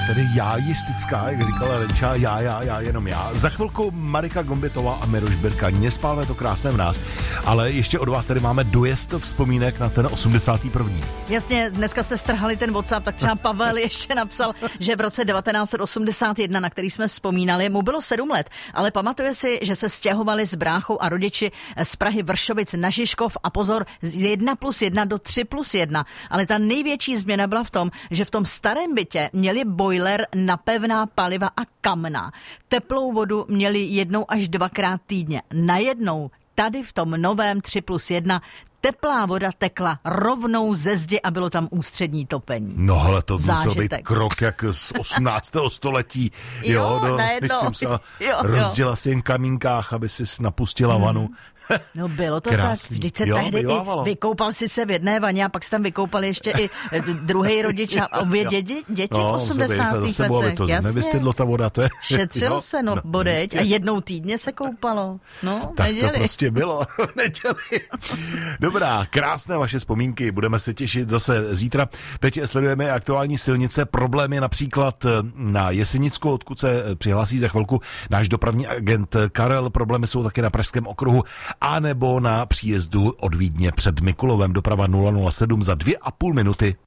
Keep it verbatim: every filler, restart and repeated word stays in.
tedy jájistická, jak říkala Lenča, já, já, já, jenom já. Za chvilku Marika Gombitová a Miroš Birka. Nespálme to krásné v nás, ale ještě od vás tady máme dojezd vzpomínek na ten osmdesátý první. Jasně, dneska jste strhali ten WhatsApp, tak třeba Pavel ještě napsal, že v roce devatenáct set osmdesát jedna, na který jsme vzpomínali, mu bylo sedm let, ale pamatuje si, že se stěhovali s bráchou a rodiči z Prahy Vršovic na Žižkov a pozor, z jedna plus jedna do tři plus jedna. Ale ta největší změna byla v tom, že v tom starém bytě měli boiler na pevná paliva a kamna. Teplou vodu měli jednou až dvakrát týdně. Najednou tady v tom novém tři plus jedna teplá voda tekla rovnou ze zdi a bylo tam ústřední topení. No ale to musel Zážitek. být krok jak z osmnáctého století. Jo, jo, do, najednou. když jsem se Jo, jo. rozdělila v těch kamínkách, aby si napustila vanu. Hmm. No bylo to Krásný. tak, vždyť se Jo, tehdy i bývávalo. vykoupal si se v jedné vaně a pak se tam vykoupal ještě i druhý rodič a obě děti, děti v osmdesátých letech. To Jasně. nevystydlo ta voda, to je... Šetřilo jo, se, no, no bodeď, jistě. a jednou týdně se koupalo. No, Tak neděli. to prostě bylo. Neděli. Dobrá, krásné vaše vzpomínky, budeme se těšit zase zítra. Teď sledujeme aktuální silnice, problémy například na Jesenicku, odkud se přihlásí za chvilku náš dopravní agent Karel, problémy jsou taky na Pražském okruhu, anebo na příjezdu od Vídně před Mikulovem, doprava nula nula sedm za dvě a půl minuty.